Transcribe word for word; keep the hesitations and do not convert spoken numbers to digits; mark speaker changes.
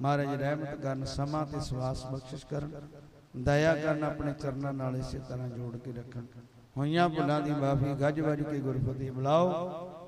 Speaker 1: महाराज रहमत करन, समा ते सवास बख्शिश करन, दया करन, अपने चरनां नाल इसे तरह जोड़ के रखन। होइयां भुलां दी माफी, गज वज के गुरफतह बुलाओ।